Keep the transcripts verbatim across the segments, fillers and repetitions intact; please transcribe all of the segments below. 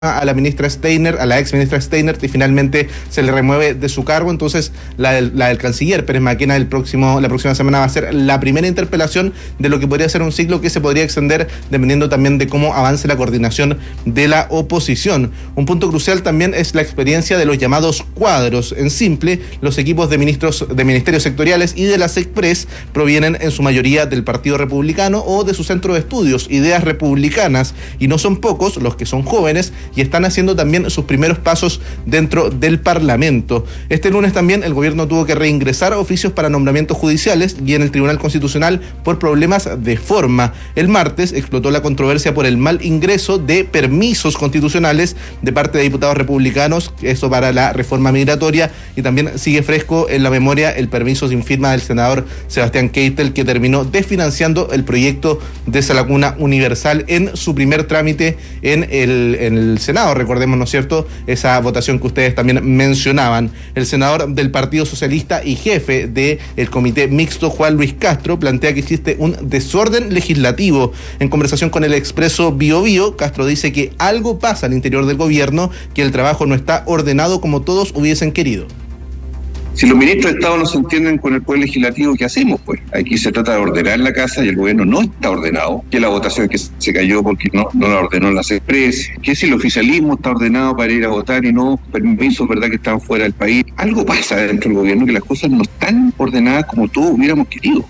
a la ministra Steiner, a la ex ministra Steiner, y finalmente se le remueve de su cargo. Entonces la del, la del canciller Pérez Maquena el próximo, la próxima semana va a ser la primera interpelación de lo que podría ser un ciclo que se podría extender dependiendo también de cómo avance la coordinación de la oposición. Un punto crucial también es la experiencia de los llamados cuadros. En simple, los equipos de ministros de ministerios sectoriales y de la SECPRES provienen en su mayoría del Partido Republicano o de su centro de estudios, Ideas Republicanas, y no son pocos los que son jóvenes y están haciendo también sus primeros pasos dentro del Parlamento. Este lunes también el gobierno tuvo que reingresar oficios para nombramientos judiciales y en el Tribunal Constitucional por problemas de forma. El martes explotó la controversia por el mal ingreso de permisos constitucionales de parte de diputados republicanos, eso para la reforma migratoria, y también sigue fresco en la memoria el permiso sin firma del senador Sebastián Keitel, que terminó desfinanciando el proyecto de esa lacuna universal en su primer trámite en el, en el Senado. Recordemos, ¿no es cierto?, esa votación que ustedes también mencionaban. El senador del Partido Socialista y jefe del Comité Mixto, Juan Luis Castro, plantea que existe un desorden legislativo. En conversación con el Expreso Bio Bio, Castro dice que algo pasa al interior del gobierno, que el trabajo no está ordenado como todos hubiesen querido. Si los ministros de Estado no se entienden con el Poder Legislativo, ¿qué hacemos? Pues aquí se trata de ordenar la casa y el gobierno no está ordenado, que la votación que se cayó porque no, no la ordenó la SECPRES, que si el oficialismo está ordenado para ir a votar y no permisos, ¿verdad?, que están fuera del país. Algo pasa dentro del gobierno, que las cosas no están ordenadas como todos hubiéramos querido.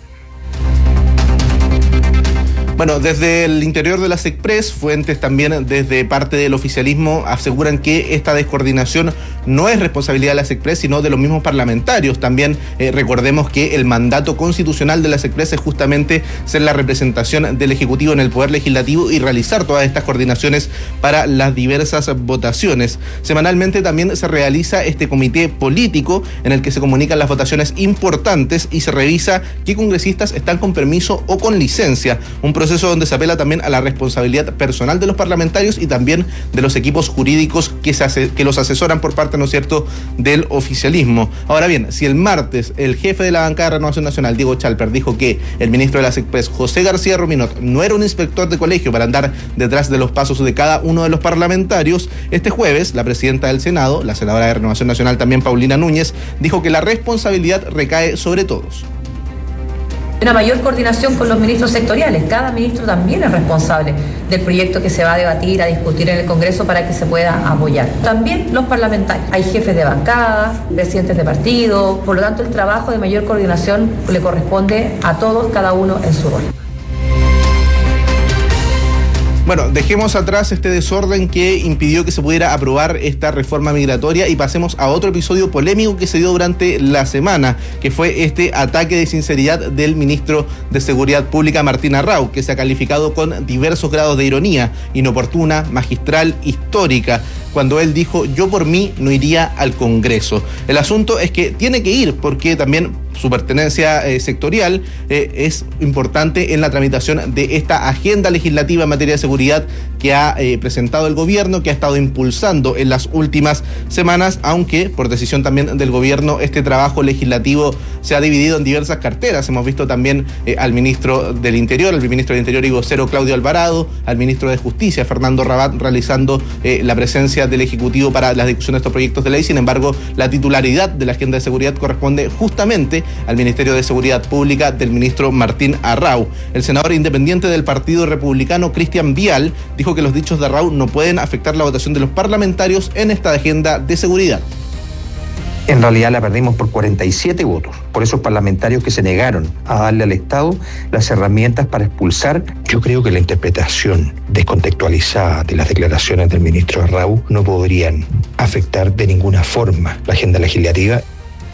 Bueno, desde el interior de la SECPRES, fuentes también desde parte del oficialismo aseguran que esta descoordinación no es responsabilidad de la SECPRES, sino de los mismos parlamentarios. También eh, recordemos que el mandato constitucional de la SECPRES es justamente ser la representación del Ejecutivo en el Poder Legislativo y realizar todas estas coordinaciones para las diversas votaciones. Semanalmente también se realiza este comité político en el que se comunican las votaciones importantes y se revisa qué congresistas están con permiso o con licencia. Un proceso donde se apela también a la responsabilidad personal de los parlamentarios y también de los equipos jurídicos que, se hace, que los asesoran por parte, ¿no es cierto?, del oficialismo. Ahora bien, si el martes el jefe de la bancada de Renovación Nacional, Diego Chalper, dijo que el ministro de la SECPRES, José García Ruminot, no era un inspector de colegio para andar detrás de los pasos de cada uno de los parlamentarios, este jueves la presidenta del Senado, la senadora de Renovación Nacional también, Paulina Núñez, dijo que la responsabilidad recae sobre todos. Una mayor coordinación con los ministros sectoriales. Cada ministro también es responsable del proyecto que se va a debatir, a discutir en el Congreso para que se pueda apoyar. También los parlamentarios. Hay jefes de bancada, presidentes de partido, por lo tanto el trabajo de mayor coordinación le corresponde a todos, cada uno en su rol. Bueno, dejemos atrás este desorden que impidió que se pudiera aprobar esta reforma migratoria y pasemos a otro episodio polémico que se dio durante la semana, que fue este ataque de sinceridad del ministro de Seguridad Pública, Martín Arrau, que se ha calificado con diversos grados de ironía, inoportuna, magistral, histórica, cuando él dijo: yo por mí no iría al Congreso. El asunto es que tiene que ir porque también su pertenencia eh, sectorial eh, es importante en la tramitación de esta agenda legislativa en materia de seguridad que ha eh, presentado el gobierno, que ha estado impulsando en las últimas semanas, aunque por decisión también del gobierno este trabajo legislativo se ha dividido en diversas carteras. Hemos visto también eh, al ministro del Interior, al ministro del Interior y vocero Claudio Alvarado, al ministro de Justicia, Fernando Rabat, realizando eh, la presencia del Ejecutivo para la discusión de estos proyectos de ley. Sin embargo, la titularidad de la agenda de seguridad corresponde justamente al Ministerio de Seguridad Pública del ministro Martín Arrau. El senador independiente del Partido Republicano, Cristian Vial, dijo que los dichos de Arrau no pueden afectar la votación de los parlamentarios en esta agenda de seguridad. En realidad la perdimos por cuarenta y siete votos, por esos parlamentarios que se negaron a darle al Estado las herramientas para expulsar. Yo creo que la interpretación descontextualizada de las declaraciones del ministro Arrau no podrían afectar de ninguna forma la agenda legislativa.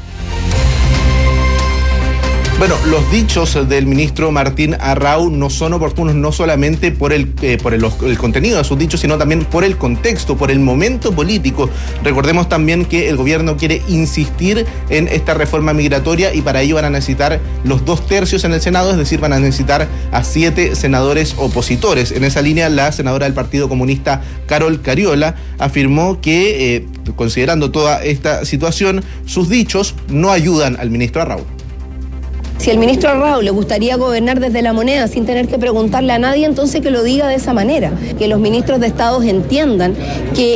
Bueno, los dichos del ministro Martín Arrau no son oportunos no solamente por el eh, por el, el contenido de sus dichos, sino también por el contexto, por el momento político. Recordemos también que el gobierno quiere insistir en esta reforma migratoria y para ello van a necesitar los dos tercios en el Senado, es decir, van a necesitar a siete senadores opositores. En esa línea, la senadora del Partido Comunista, Carol Cariola, afirmó que, eh, considerando toda esta situación, sus dichos no ayudan al ministro Arrau. Si el ministro Arrau le gustaría gobernar desde la moneda sin tener que preguntarle a nadie, entonces que lo diga de esa manera, que los ministros de Estado entiendan que